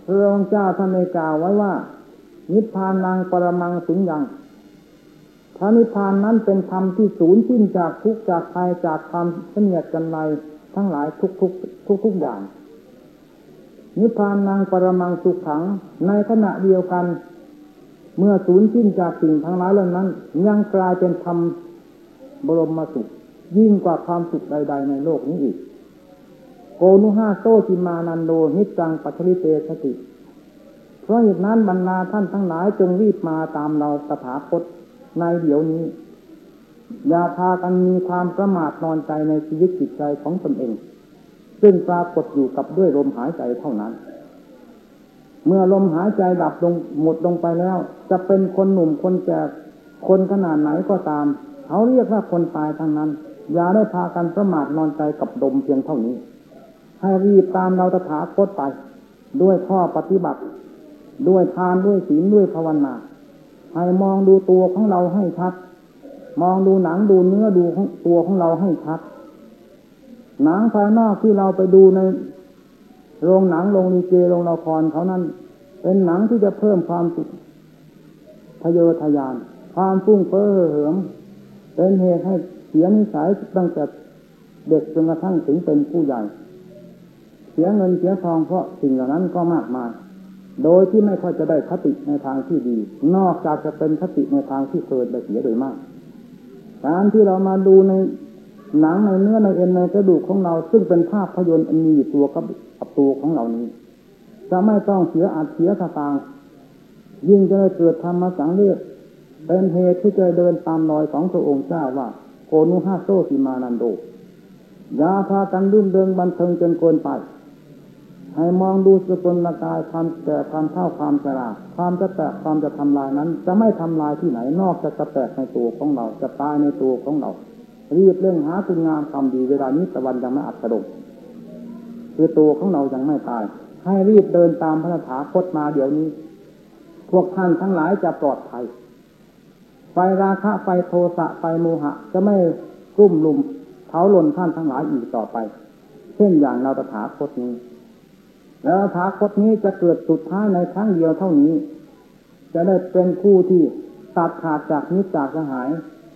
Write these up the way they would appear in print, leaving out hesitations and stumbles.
พระองค์เจ้าท่านได้กล่าวไว้ว่านิพพานังปรมังสุญญังพระนิพพานนั้นเป็นธรรมที่สูญสิ้นจากทุกข์จากภัยจากความเสนียดจันไรทั้งหลายทุกอย่างนิพพานังปรมังสุขขังในขณะเดียวกันเมื่อสูญสิ้นจากสิ่งทั้งหลายเหล่านั้นยังกลายเป็นธรรมบรมสุขยิ่งกว่าความสุขใดๆในโลกนี้อีกโกนุหะโตจิมานันโดนิจจังปัจฉริเตสติเพราะเหตุนั้นบรรดาท่านทั้งหลายจงรีบมาตามเราตถาคตในเดี๋ยวนี้อย่าพากันมีความประมาทนอนใจในชีวิตจิตใจของตนเองซึ่งปรากฏอยู่กับด้วยลมหายใจเท่านั้นเมื่อลมหายใจดับลงหมดลงไปแล้วจะเป็นคนหนุ่มคนแก่คนขนาดไหนก็ตามเขาเรียกว่าคนตายทั้งนั้นอย่าได้พากันประมาทนอนใจกับลมเพียงเท่านี้ให้รีบตามเราตถาคตไปด้วยข้อปฏิบัติด้วยทานด้วยศีลด้วยภาวนาให้มองดูตัวของเราให้ชัดมองดูหนังดูเนื้อดูตัวของเราให้ชัดหนังภายนอกที่เราไปดูในโรงหนังโรงลิเกโรงละครเขานั้นเป็นหนังที่จะเพิ่มความสุขทะเยอทะยานความฟุ้งเฟ้อเหิมเป็นเหตุให้เสียนิสัยตั้งแต่เด็กจนกระทั่งถึงเป็นผู้ใหญ่เสียเงินเสียทองเพราะสิ่งเหล่านั้นก็มากมายโดยที่ไม่ค่อยจะได้คติในทางที่ดีนอกจากจะเป็นคติในทางที่เกิดไปเสียโดยมากการที่เรามาดูในหนังในเนื้อในเอ็นในกระดูกของเราซึ่งเป็นภาพยนตร์อันมีอยู่ตัวกับตัวของเรานี้จะไม่ต้องเสียอัดเสียสตางค์ยิ่งจะได้เกิดธรรมสังเวชเป็นเหตุที่จะเดินตามรอยของพระองค์เจ้าว่าโกนุหะโตสิมานันโดอย่าพากันรื่นเริงบันเทิงจนเกินไปให้มองดูสกุลกายความแก่ความเฒ่าความชราความจะแตกความจะทำลายนั้นจะไม่ทำลายที่ไหนนอกจากจะแตกในตัวของเราจะตายในตัวของเรารีบเร่งหาคุณงามความดีเวลานี้ตะวันยังไม่อัสดงคือตัวของเรายังไม่ตายให้รีบเดินตามพระตถาคตมาเดี๋ยวนี้พวกท่านทั้งหลายจะปลอดภัยไฟราคะไฟโทสะไฟโมหะจะไม่รุ่มรุมเผาลนท่านทั้งหลายอีกต่อไปเช่นอย่างเราตถาคตนี้แล้วตถาคตนี้จะเกิดสุดท้ายในครั้งเดียวเท่านี้จะได้เป็นผู้ที่ตัดขาดจากนิจจากสหาย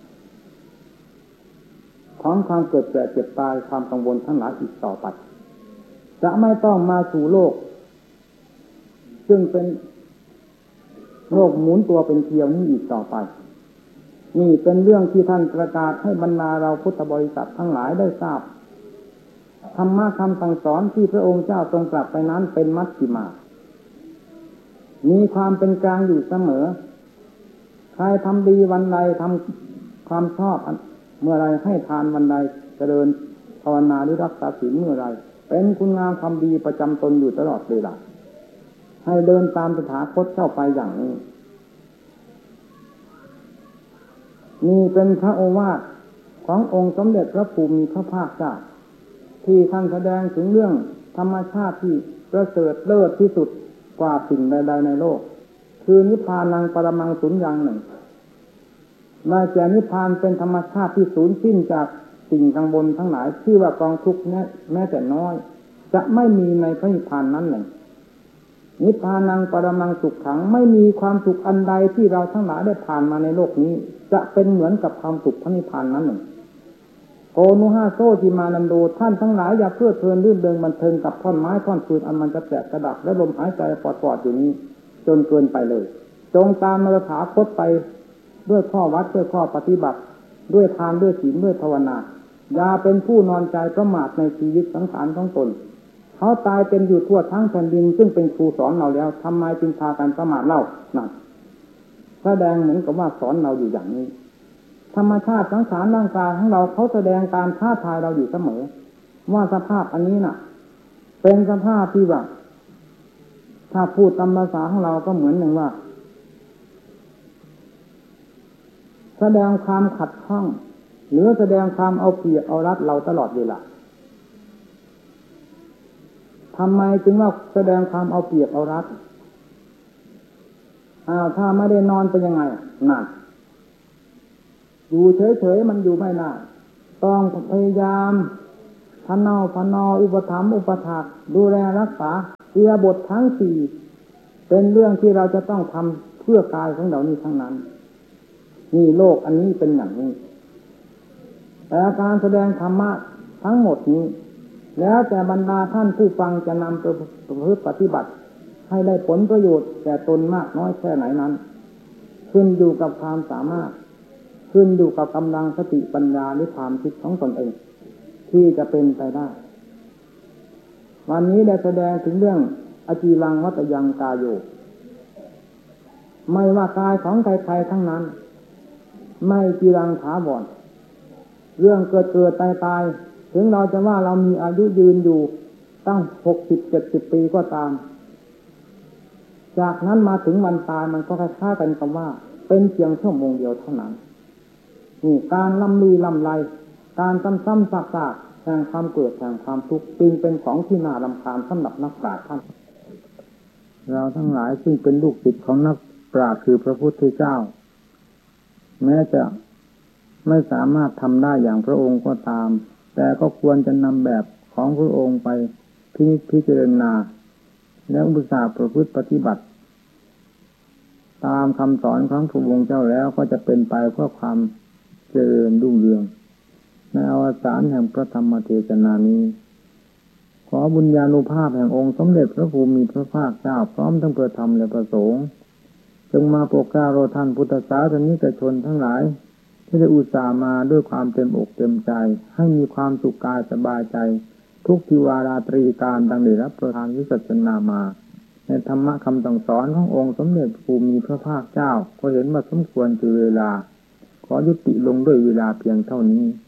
ของความเกิดแก่เจ็บตายความกังวลทั้งหลายอีกต่อไปจะไม่ต้องมาสู่โลกซึ่งเป็นโลกหมุนตัวเป็นเกลียวนี้อีกต่อไปนี่เป็นเรื่องที่ท่านประกาศให้บรรดาเราพุทธบริษัททั้งหลายได้ทราบธรรมะคำสั่งสอนที่พระองค์เจ้าทรงตรัสไปนั้นเป็นมัชฌิมามีความเป็นกลางอยู่เสมอใครทำดีวันใดทำความชอบเมื่อไรให้ทานวันใดเจริญภาวนาหรือรักษาศีลเมื่อไรเป็นคุณงามความดีประจำตนอยู่ตลอดเวลาให้เดินตามตถาคตเข้าไปอย่างนี้นี่เป็นพระโอวาทขององค์สมเด็จพระภูมิพระภาคเจ้าที่ท่านแสดงถึงเรื่องธรรมชาติที่ประเสริฐเลิศที่สุดกว่าสิ่งใดๆในโลกคือนิพพานังปรมังสุญญังหนึ่งได้แก่นิพพานเป็นธรรมชาติที่สูญสิ้นจากสิ่งข้างบนทั้งหลายชื่อว่ากองทุกข์แม้แต่น้อยจะไม่มีในพระนิพพานนั้นหนึ่งนิพพานังปรมังสุขขังไม่มีความสุขอันใดที่เราทั้งหลายได้ผ่านมาในโลกนี้จะเป็นเหมือนกับความสุขพระนิพพานนั้นหนึ่งโกนุหะโตจิมานันโดท่านทั้งหลายอย่าเพลิดเพลินรื่นเริงบันเทิงกับท่อนไม้ท่อนฟืนอันมันจะแตกกระดับและลมหายใจปอดๆอยู่นี้จนเกินไปเลยจงตามตถาคตไปด้วยข้อวัดด้วยข้อปฏิบัติด้วยทานด้วยศีลด้วยภาวนาอย่าเป็นผู้นอนใจประมาทในชีวิตสังขารของตนเขาตายเป็นอยู่ทั่วทั้งแผ่นดินซึ่งเป็นครูสอนเราแล้วทำไมจึงพากันประมาทเล่านั่นแสดงเหมือนกับว่าสอนเราอยู่อย่างนี้ธรรมชาติสังขารร่างกายของเราเขาแสดงการท้าทายเราอยู่เสมอว่าสภาพอันนี้น่ะเป็นสภาพที่ว่าถ้าพูดตามภาษาของเราก็เหมือนอย่างว่าแสดงความขัดข้องหรือแสดงความเอาเปรียบเอารัดเราตลอดเวลาทำไมจึงว่าแสดงความเอาเปรียบเอารัดถ้าไม่ได้นอนเป็นยังไงนั่นอยู่เฉยๆมันอยู่ไม่ได้ต้องพยายามพนออุปถัมภ์อุปถากดูแลรักษาอิริยาบถทั้งสี่เป็นเรื่องที่เราจะต้องทำเพื่อกายของเรานี้ทั้งนั้นนี่โลกอันนี้เป็นอย่างนี้แต่การแสดงธรรมะทั้งหมดนี้แล้วแต่บรรดาท่านผู้ฟังจะนำไปประพฤติปฏิบัติให้ได้ผลประโยชน์แก่ตนมากน้อยแค่ไหนนั้นขึ้นอยู่กับความสามารถขึ้นอยู่กับกำลังสติปัญญาหรือความคิดของตนเองที่จะเป็นไปได้วันนี้ได้แสดงถึงเรื่องอจีรังวัตยังกายโยไม่ว่ากายของใครๆทั้งนั้นไม่จีรังถาวรเรื่องเกิดตายถึงเราจะว่าเรามีอายุยืนอยู่ตั้ง60-70 ปีก็ตามจากนั้นมาถึงวันตายมันก็คล้ายๆกันกับว่าเป็นเพียงชั่วโมงเดียวเท่านั้นนี่การลำลีลำไรการซ้ำๆซากๆแห่งความเกิดแห่งความทุกข์จึงเป็นของที่น่ารำคาญสำหรับนักปราชญ์ท่านเราทั้งหลายซึ่งเป็นลูกศิษย์ของนักปราชญ์คือพระพุทธเจ้าแม้จะไม่สามารถทำได้อย่างพระองค์ก็ตามแต่ก็ควรจะนำแบบของพระองค์ไปพิจารณาแล้วอุตส่าห์ประพฤติปฏิบัติตามคำสอนของพระองค์เจ้าแล้วก็จะเป็นไปเพื่อความเจริญรุ่งเรืองในอวสานแห่งพระธรรมเทศนานี้ขอบุญญาณุภาพแห่งองค์สมเด็จพระภูมิพระภาคเจ้าพร้อมทั้งพระธรรมและพระสงฆ์จงมาโปรดเกล้าโปรดท่านพุทธศาสนิกชนทั้งหลายที่ได้อุตส่าห์มาด้วยความเต็มอกเต็มใจให้มีความสุขกายสบายใจทุกทิวาราตรีการดังได้รับประทานวิสัชนามาในธรรมะคำสั่งสอนขององค์สมเด็จภูมิพระภาคเจ้าก็เห็นว่าสมควรแก่เวลาขอยุติลงด้วยเวลาเพียงเท่านี้